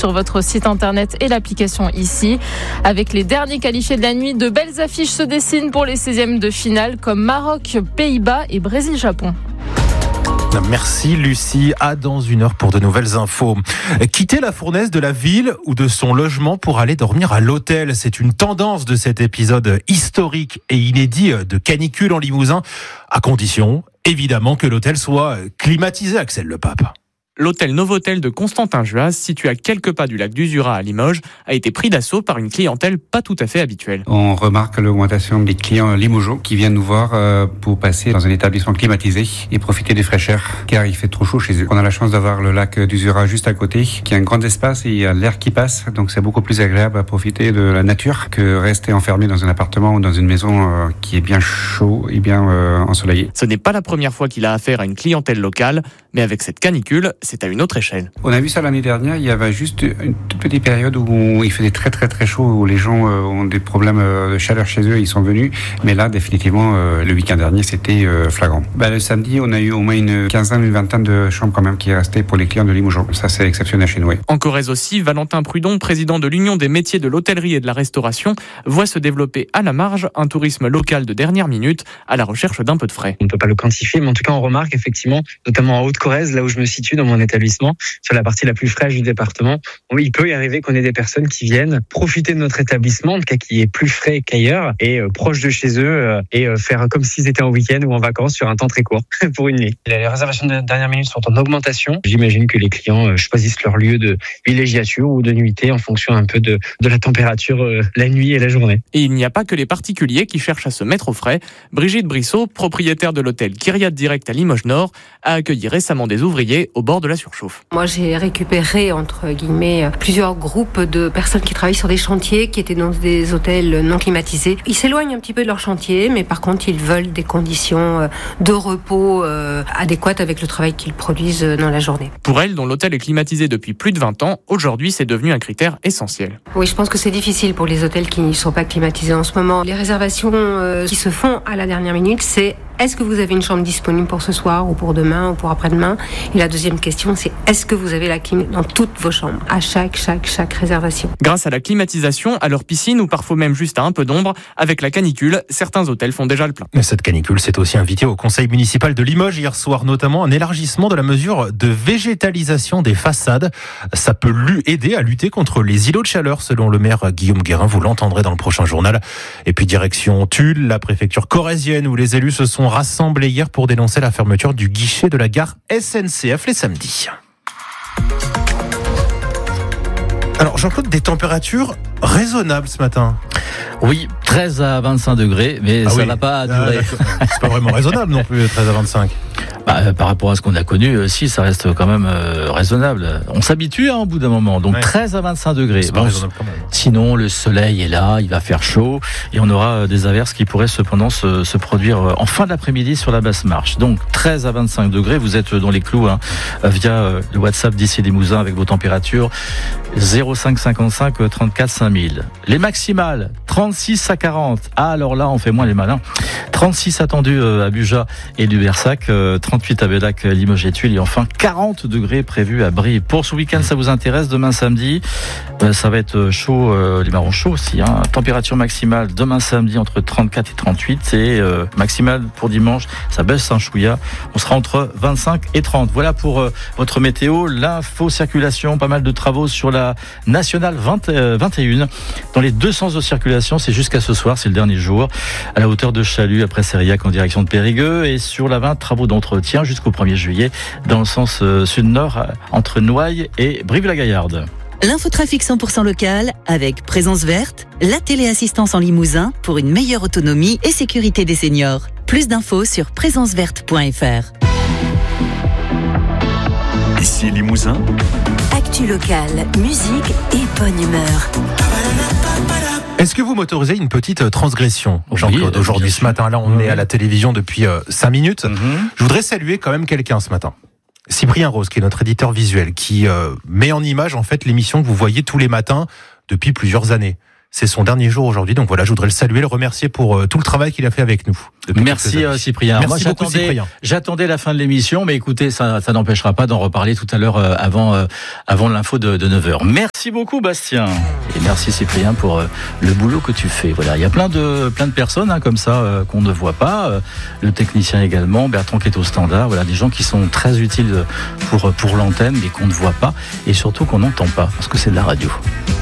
sur votre site internet et l'application ici. Avec les derniers qualifiés de la nuit, de belles affiches se dessinent pour les 16e de finale comme Maroc, Pays-Bas et Brésil-Japon. Merci Lucie, à dans une heure pour de nouvelles infos. Quitter la fournaise de la ville ou de son logement pour aller dormir à l'hôtel, c'est une tendance de cet épisode historique et inédit de canicule en Limousin, à condition évidemment que l'hôtel soit climatisé, Axel Le Pape. L'hôtel Novotel de Constantin Juas, situé à quelques pas du lac d'Uzura à Limoges, a été pris d'assaut par une clientèle pas tout à fait habituelle. On remarque l'augmentation des clients limogeaux qui viennent nous voir pour passer dans un établissement climatisé et profiter des fraîcheurs car il fait trop chaud chez eux. On a la chance d'avoir le lac d'Uzura juste à côté qui a un grand espace et il y a l'air qui passe, donc c'est beaucoup plus agréable à profiter de la nature que rester enfermé dans un appartement ou dans une maison qui est bien chaud et bien ensoleillé. Ce n'est pas la première fois qu'il a affaire à une clientèle locale, mais avec cette canicule, c'est à une autre échelle. On a vu ça l'année dernière, il y avait juste une toute petite période où il faisait très chaud, où les gens ont des problèmes de chaleur chez eux, ils sont venus. Mais là, définitivement, le week-end dernier, c'était flagrant. Le samedi, on a eu au moins une quinzaine, une vingtaine de chambres quand même qui est restée pour les clients de Limoges. Ça, c'est exceptionnel chez nous. En Corrèze aussi, Valentin Prudon, président de l'Union des métiers de l'hôtellerie et de la restauration, voit se développer à la marge un tourisme local de dernière minute à la recherche d'un peu de frais. On ne peut pas le quantifier, mais en tout cas, on remarque effectivement, notamment en Haute-Corrèze, là où je me situe dans mon établissement, sur la partie la plus fraîche du département, il peut y arriver qu'on ait des personnes qui viennent profiter de notre établissement, en tout cas qui est plus frais qu'ailleurs et proche de chez eux et faire comme s'ils étaient en week-end ou en vacances sur un temps très court pour une nuit. Les réservations de dernière minute sont en augmentation. J'imagine que les clients choisissent leur lieu de villégiature ou de nuitée en fonction un peu de la température la nuit et la journée. Et il n'y a pas que les particuliers qui cherchent à se mettre au frais. Brigitte Brissot, propriétaire de l'hôtel Kyriat Direct à Limoges Nord, a accueilli récemment des ouvriers au bord de la surchauffe. Moi, j'ai récupéré, entre guillemets, plusieurs groupes de personnes qui travaillent sur des chantiers, qui étaient dans des hôtels non climatisés. Ils s'éloignent un petit peu de leur chantier, mais par contre, ils veulent des conditions de repos adéquates avec le travail qu'ils produisent dans la journée. Pour elle, dont l'hôtel est climatisé depuis plus de 20 ans, aujourd'hui, c'est devenu un critère essentiel. Oui, je pense que c'est difficile pour les hôtels qui ne sont pas climatisés en ce moment. Les réservations qui se font à la dernière minute, c'est: est-ce que vous avez une chambre disponible pour ce soir ou pour demain ou pour après-demain? Et la deuxième question, c'est: est-ce que vous avez la clim dans toutes vos chambres à chaque réservation? Grâce à la climatisation, à leur piscine ou parfois même juste à un peu d'ombre, avec la canicule, certains hôtels font déjà le plein. Mais cette canicule s'est aussi invitée au conseil municipal de Limoges hier soir, notamment un élargissement de la mesure de végétalisation des façades. Ça peut aider à lutter contre les îlots de chaleur, selon le maire Guillaume Guérin. Vous l'entendrez dans le prochain journal. Et puis direction Tulle, la préfecture corrézienne, où les élus se sont rassemblés hier pour dénoncer la fermeture du guichet de la gare SNCF les samedis. Alors Jean-Claude, des températures raisonnables ce matin. Oui, 13 à 25 degrés, mais ça va pas durer. C'est pas vraiment raisonnable non plus, 13 à 25. Par rapport à ce qu'on a connu, si, ça reste quand même raisonnable. On s'habitue au bout d'un moment, donc 13 à 25 degrés. C'est pas raisonnable quand même. Sinon, le soleil est là, il va faire chaud, et on aura des averses qui pourraient cependant se produire en fin d'après-midi sur la basse marche. Donc 13 à 25 degrés, vous êtes dans les clous via le WhatsApp d'ici Limousin avec vos températures 05 55 34 5000. Les maximales 36 à 40. Alors là, on fait moins les malins. 36 attendus à Buja et Lubersac, 38 à Bellac, Limoges et Tulle, et enfin 40 degrés prévus à Brie. Pour ce week-end, ça vous intéresse? Demain samedi, ça va être chaud, les marrons chauds aussi. Température maximale demain samedi entre 34 et 38, et maximale pour dimanche, ça baisse un chouïa. On sera entre 25 et 30. Voilà pour votre météo. L'info circulation, pas mal de travaux sur la nationale 21. Dans les deux sens de circulation, c'est jusqu'à ce soir, c'est le dernier jour. À la hauteur de Chalut, après Sériac en direction de Périgueux, et sur la 20, travaux d'entretien jusqu'au 1er juillet dans le sens sud-nord entre Noailles et Brive-la-Gaillarde. L'infotrafic 100% local avec Présence Verte, la téléassistance en Limousin pour une meilleure autonomie et sécurité des seniors. Plus d'infos sur présenceverte.fr. Ici Limousin. Actu locale, musique et bonne humeur. Est-ce que vous m'autorisez une petite transgression, Jean-Claude? Aujourd'hui, ce matin-là, on est à la télévision depuis 5 minutes. Je voudrais saluer quand même quelqu'un ce matin. Cyprien Rose, qui est notre éditeur visuel, qui met en image en fait l'émission que vous voyez tous les matins depuis plusieurs années. C'est son dernier jour aujourd'hui, donc voilà, je voudrais le saluer, le remercier pour tout le travail qu'il a fait avec nous. Merci Cyprien. Merci beaucoup Cyprien. J'attendais la fin de l'émission, mais écoutez, ça n'empêchera pas d'en reparler tout à l'heure avant l'info de 9h. Merci beaucoup Bastien. Et merci Cyprien pour le boulot que tu fais. Voilà, il y a plein de personnes comme ça qu'on ne voit pas. Le technicien également, Bertrand qui est au standard. Voilà, des gens qui sont très utiles pour l'antenne, mais qu'on ne voit pas et surtout qu'on n'entend pas, parce que c'est de la radio.